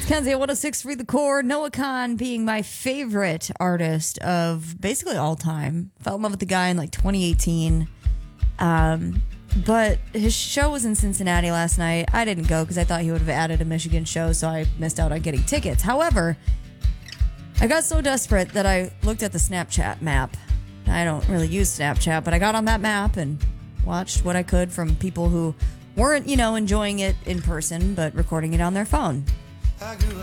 Kenzie at 106 Free the Core. Noah Khan being my favorite artist of basically all time. Fell in love with the guy in like 2018. But his show was in Cincinnati last night. I didn't go because I thought he would have added a Michigan show, so I missed out on getting tickets. However, I got so desperate that I looked at the Snapchat map. I don't really use Snapchat, but I got on that map and watched what I could from people who weren't, enjoying it in person, but recording it on their phone.